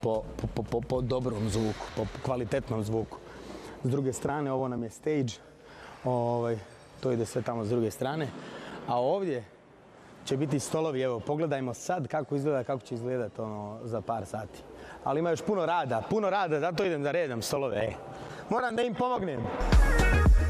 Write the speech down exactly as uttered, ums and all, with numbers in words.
po, po, po, po dobrom zvuku, po kvalitetnom zvuku. S druge strane, ovo nam je stage, ovaj, to ide sve tamo s druge strane, a ovdje će biti stolovi, evo, pogledajmo sad kako izgleda, kako će izgledati ono, za par sati. Ali ima još puno rada, puno rada, zato idem da redam stolove, e. Moram da im pomognem.